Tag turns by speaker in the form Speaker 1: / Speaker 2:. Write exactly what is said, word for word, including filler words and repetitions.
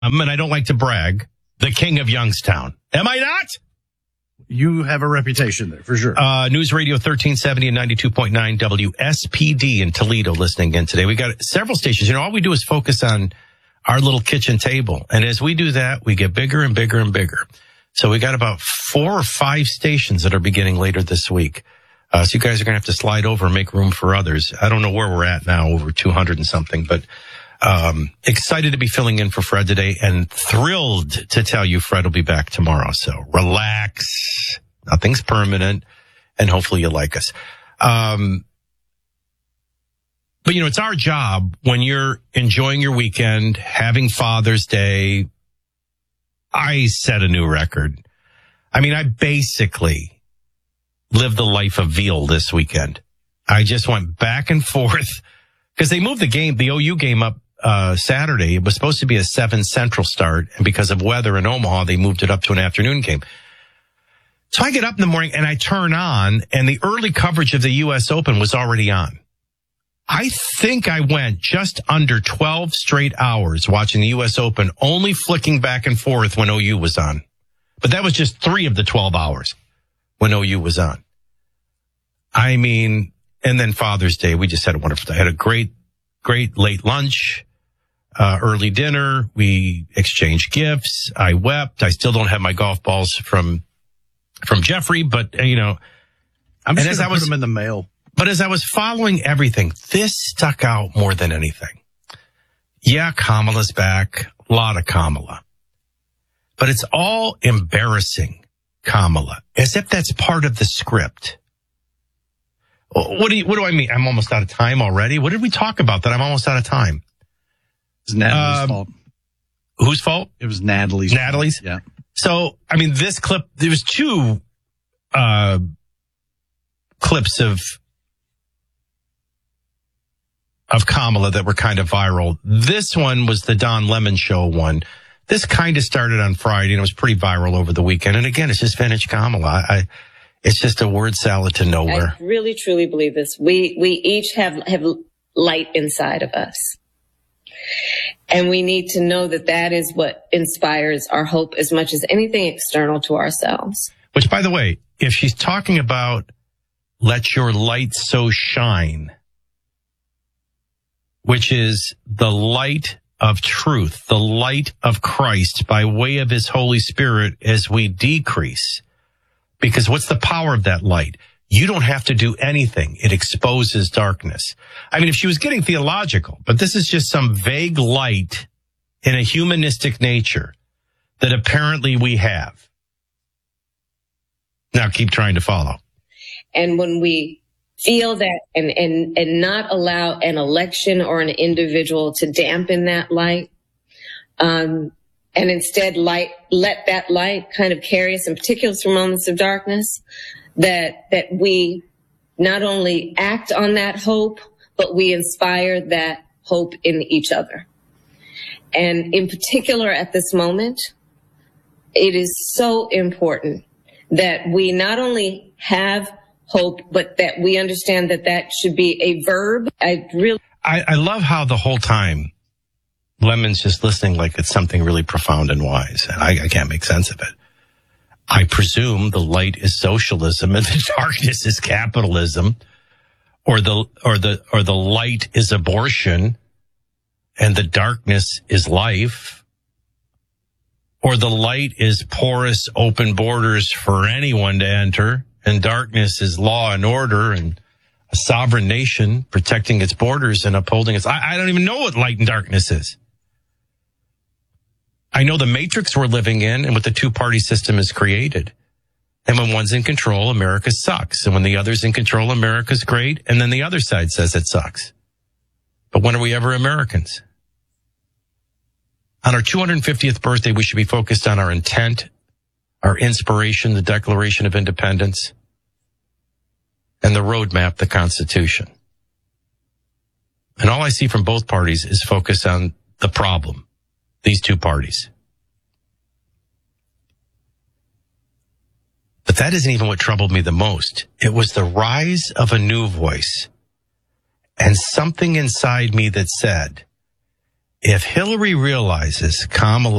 Speaker 1: Um, and I don't like to brag, the king of Youngstown. Am I not?
Speaker 2: You have a reputation there, for sure.
Speaker 1: Uh, News Radio thirteen seventy and ninety-two point nine W S P D in Toledo listening in today. We got several stations. You know, all we do is focus on our little kitchen table. And as we do that, we get bigger and bigger and bigger. So we got about four or five stations that are beginning later this week. Uh, so you guys are going to have to slide over and make room for others. I don't know where we're at now, over two hundred and something, but Um, excited to be filling in for Fred today and thrilled to tell you Fred will be back tomorrow. So relax. Nothing's permanent and hopefully you like us. Um, but you know, it's our job when you're enjoying your weekend, having Father's Day. I set a new record. I mean, I basically lived the life of veal this weekend. I just went back and forth because they moved the game, the O U game up Uh, Saturday. It was supposed to be a seven central start, and because of weather in Omaha, they moved it up to an afternoon game. So I get up in the morning and I turn on, and the early coverage of the U S Open was already on. I think I went just under twelve straight hours watching the U S Open, only flicking back and forth when O U was on. But that was just three of the twelve hours when O U was on. I mean, and then Father's Day, we just had a wonderful day. I had a great, great late lunch. Uh, early dinner, we exchanged gifts. I wept. I still don't have my golf balls from, from Jeffrey, but uh, you know,
Speaker 2: I'm just
Speaker 1: going
Speaker 2: to put them in the mail.
Speaker 1: But as I was following everything, this stuck out more than anything. Yeah, Kamala's back. A lot of Kamala. But it's all embarrassing Kamala, as if that's part of the script. What do you, what do I mean? I'm almost out of time already. What did we talk about that I'm almost out of time?
Speaker 2: It was Natalie's
Speaker 1: um,
Speaker 2: fault.
Speaker 1: Whose fault?
Speaker 2: It was Natalie's.
Speaker 1: Natalie's?
Speaker 2: Fault. Yeah.
Speaker 1: So, I mean, this clip, there was two, uh, clips of, of Kamala that were kind of viral. This one was the Don Lemon Show one. This kind of started on Friday and it was pretty viral over the weekend. And again, it's just vintage Kamala. I, it's just a word salad to nowhere.
Speaker 3: I really, truly believe this. We, we each have, have light inside of us. And we need to know that that is what inspires our hope as much as anything external to ourselves.
Speaker 1: Which, by the way, if she's talking about let your light so shine, which is the light of truth, the light of Christ by way of his Holy Spirit as we decrease. Because what's the power of that light? You don't have to do anything. It exposes darkness. I mean, if she was getting theological, but this is just some vague light in a humanistic nature that apparently we have. Now keep trying to follow.
Speaker 3: And when we feel that and, and, and not allow an election or an individual to dampen that light, um, and instead light, let that light kind of carry us in particular through moments of darkness, that, that we not only act on that hope, but we inspire that hope in each other. And in particular at this moment, it is so important that we not only have hope, but that we understand that that should be a verb. I really,
Speaker 1: I, I love how the whole time Lemon's just listening like it's something really profound and wise. And I, I can't make sense of it. I presume the light is socialism and the darkness is capitalism, or the, or the, or the light is abortion and the darkness is life, or the light is porous open borders for anyone to enter and darkness is law and order and a sovereign nation protecting its borders and upholding its, I, I don't even know what light and darkness is. I know the matrix we're living in and what the two-party system has created. And when one's in control, America sucks. And when the other's in control, America's great. And then the other side says it sucks. But when are we ever Americans? On our two hundred fiftieth birthday, we should be focused on our intent, our inspiration, the Declaration of Independence, and the roadmap, the Constitution. And all I see from both parties is focus on the problem. These two parties. But that isn't even what troubled me the most. It was the rise of a new voice and something inside me that said, if Hillary realizes Kamala